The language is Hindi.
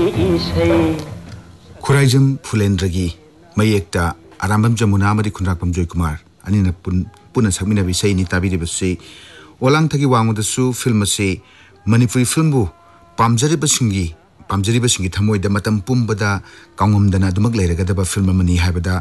खुराइजम फुलेंद्रगी मयेक्ता आरामबम जमुना मरी खुनराकम जय कुमार अनिना पुन सकमिना विषय नि ताबिरिबसे ओलांगथगी वांगदसु फिल्म से मणिपुरी फिल्म बु पामजरिबसिंगी थमोइदा मतम पुंबदा कांगमदना दुमक लेरगदबा फिल्म मनी हाबदा